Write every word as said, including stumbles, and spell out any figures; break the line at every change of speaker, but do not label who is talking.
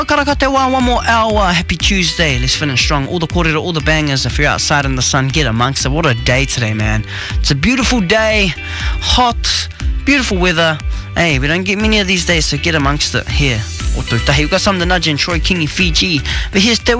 Karaka te wā, one more hour. Happy Tuesday. Let's finish strong. All the kōrero, all the bangers. If you're outside in the sun, get amongst it. What a day today, man. It's a beautiful day. Hot. Beautiful weather. Hey, we don't get many of these days, so get amongst it here. O Tautahi. We've got some of the nudge in Troy Kingi, Fiji. But here's Te